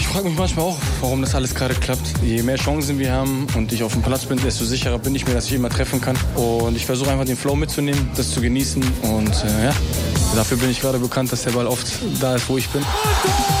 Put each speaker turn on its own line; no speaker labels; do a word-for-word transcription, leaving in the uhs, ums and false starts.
Ich frage mich manchmal auch, warum das alles gerade klappt. Je mehr Chancen wir haben und ich auf dem Platz bin, desto sicherer bin ich mir, dass ich immer treffen kann. Und ich versuche einfach den Flow mitzunehmen, das zu genießen. Und äh, ja, dafür bin ich gerade bekannt, dass der Ball oft da ist, wo ich bin.